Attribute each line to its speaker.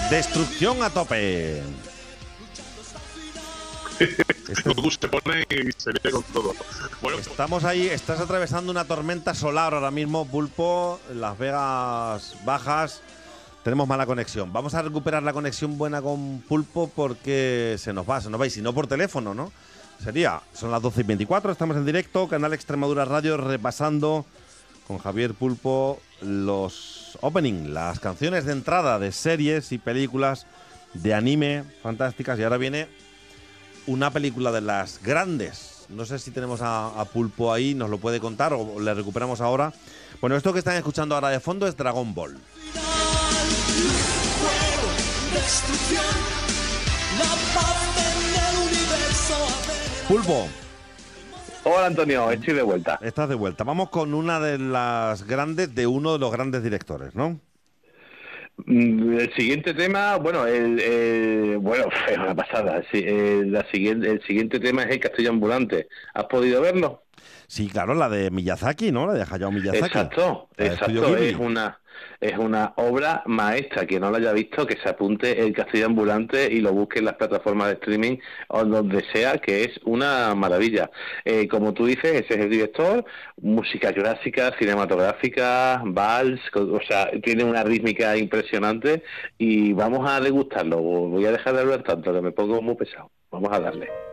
Speaker 1: Destrucción a tope.
Speaker 2: Se pone y se ve con todo. Bueno,
Speaker 1: Estamos ahí, estás atravesando una tormenta solar ahora mismo, Pulpo, en Las Vegas bajas. Tenemos mala conexión. Vamos a recuperar la conexión buena con Pulpo porque se nos va, y si no por teléfono, ¿no? Son las 12:24, estamos en directo, Canal Extremadura Radio, repasando con Javier Pulpo los opening, las canciones de entrada de series y películas de anime fantásticas. Y ahora viene una película de las grandes. No sé si tenemos a Pulpo ahí, nos lo puede contar o le recuperamos ahora. Bueno, esto que están escuchando ahora de fondo es Dragon Ball. Pulpo.
Speaker 3: Hola Antonio, estoy de vuelta.
Speaker 1: Estás de vuelta. Vamos con una de las grandes, de uno de los grandes directores, ¿no?
Speaker 3: El siguiente tema, bueno, es una pasada. Sí, el siguiente tema es El Castillo Ambulante. ¿Has podido verlo?
Speaker 1: Sí, claro, la de Miyazaki, ¿no? La de Hayao Miyazaki.
Speaker 3: Exacto. Es una obra maestra. Quien no la haya visto, que se apunte El Castillo Ambulante y lo busque en las plataformas de streaming o donde sea, que es una maravilla. Como tú dices, ese es el director, música clásica, cinematográfica, vals, o sea, tiene una rítmica impresionante y vamos a degustarlo. Voy a dejar de hablar tanto, que me pongo muy pesado. Vamos a darle.